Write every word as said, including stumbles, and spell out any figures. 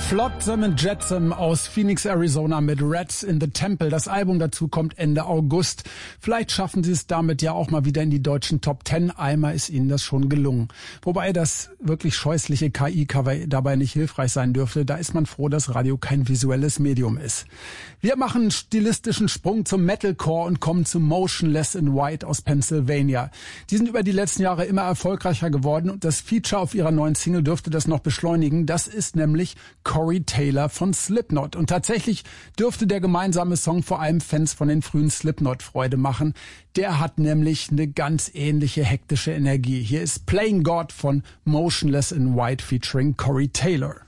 Flotsam and Jetsam aus Phoenix, Arizona mit Rats in the Temple. Das Album dazu kommt Ende August. Vielleicht schaffen sie es damit ja auch mal wieder in die deutschen Top Ten. Einmal ist ihnen das schon gelungen. Wobei das wirklich scheußliche K I-Cover dabei nicht hilfreich sein dürfte. Da ist man froh, dass Radio kein visuelles Medium ist. Wir machen einen stilistischen Sprung zum Metalcore und kommen zu Motionless in White aus Pennsylvania. Die sind über die letzten Jahre immer erfolgreicher geworden und das Feature auf ihrer neuen Single dürfte das noch beschleunigen. Das ist nämlich Corey Taylor von Slipknot. Und tatsächlich dürfte der gemeinsame Song vor allem Fans von den frühen Slipknot Freude machen. Der hat nämlich eine ganz ähnliche hektische Energie. Hier ist Playing God von Motionless in White featuring Corey Taylor.